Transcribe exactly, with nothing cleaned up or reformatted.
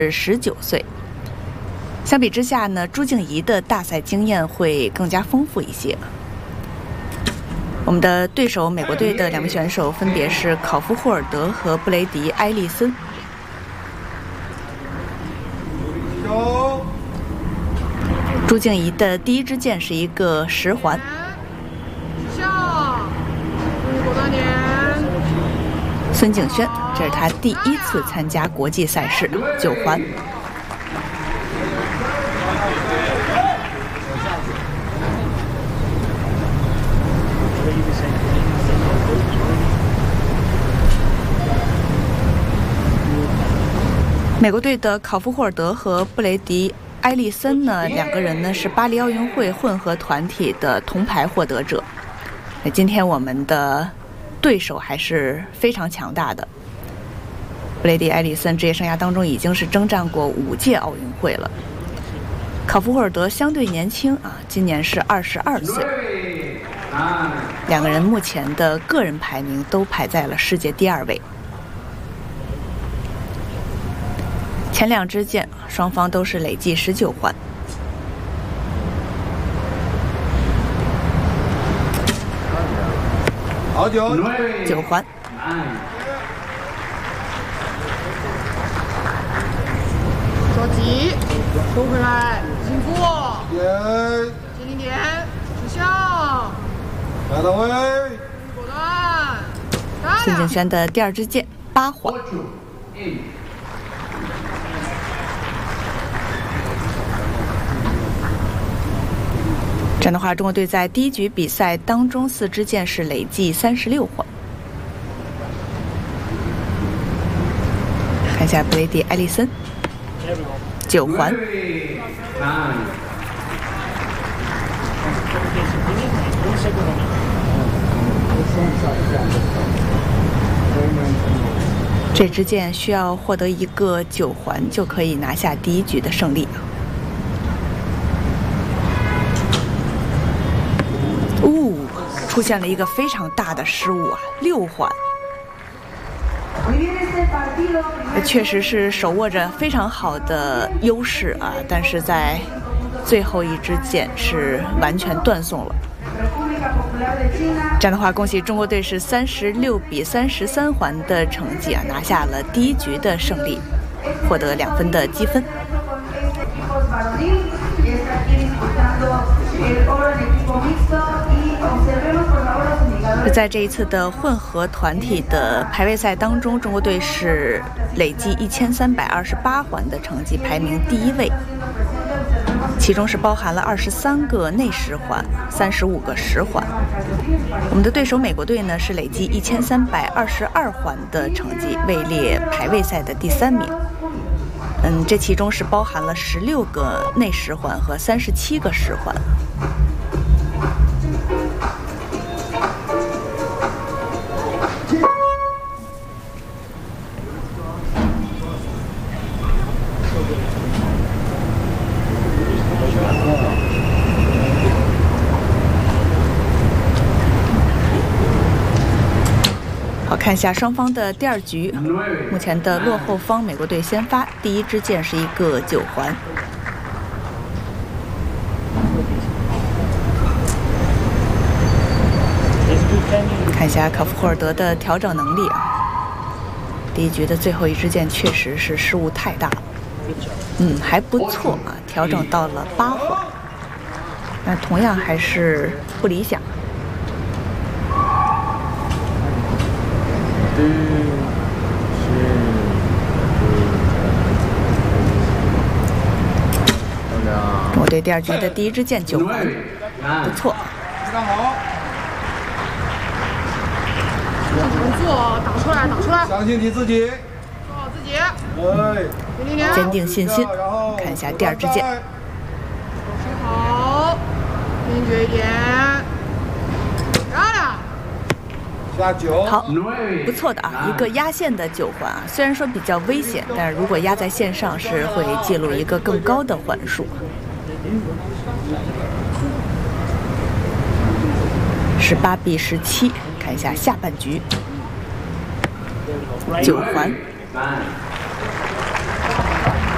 十九岁。相比之下呢，朱静怡的大赛经验会更加丰富一些。我们的对手美国队的两位选手分别是考夫霍尔德和布雷迪埃利森。朱静怡的第一支箭是一个十环。孙景轩，这是他第一次参加国际赛事，九环。美国队的考夫霍尔德和布雷迪埃利森呢，两个人呢是巴黎奥运会混合团体的铜牌获得者。那今天我们的对手还是非常强大的。布雷迪埃利森职业生涯当中已经是征战过五届奥运会了。考夫霍尔德相对年轻啊，今年是二十二岁。两个人目前的个人排名都排在了世界第二位。前两支箭，双方都是累计十九环。 好九， 九环。 着急，收回来，幸福。 点， 接近点，指向。 来到位。 果断。 孙景轩的第二支箭，八环。这样的话，中国队在第一局比赛当中四支箭是累计三十六环。看一下布雷迪埃利森，九环。这支箭需要获得一个九环就可以拿下第一局的胜利。出现了一个非常大的失误啊，六环。确实是手握着非常好的优势啊，但是在最后一支箭是完全断送了。这样的话，恭喜中国队是三十六比三十三环的成绩啊，拿下了第一局的胜利，获得两分的积分。在这一次的混合团体的排位赛当中，中国队是累计一千三百二十八环的成绩，排名第一位。其中是包含了二十三个内十环，三十五个十环。我们的对手美国队呢是累计一千三百二十二环的成绩，位列排位赛的第三名。嗯，这其中是包含了十六个内十环和三十七个十环。好，看一下双方的第二局，目前的落后方美国队先发，第一支箭是一个九环。看一下考夫霍尔德的调整能力啊，第一局的最后一支箭确实是失误太大了，嗯，还不错啊，调整到了八环，但同样还是不理想。中国队第二局的第一支箭九环，不错。 非常好。 重做，打出来，打出来。 相信你自己。 做好自己。 对。 坚定信心。看一下第二支箭。 手好，坚决一点。漂亮。 下九。 好，不错的啊，一个压线的九环啊，虽然说比较危险，但是如果压在线上是会记录一个更高的环数。十八比十七，看一下下半局，九环。